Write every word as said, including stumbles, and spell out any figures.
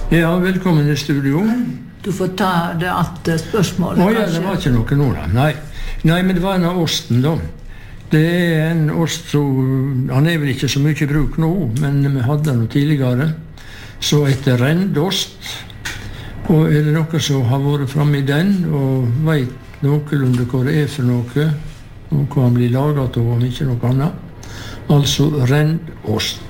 Ja, velkommen i studio. Du får ta det alt spørsmålet. Å ja, det var ikke noe nå da. Nei. Nei, men det var en av osten da. Det er en ost som, han er vel ikke så mye i bruk nå, men vi hadde den tidligere. Så etter rendost. Og er det noe som har vært fremme i den, og vet noenlunde hva det er for noe, og hva han blir laget av, om ikke noe annet. Altså rendost.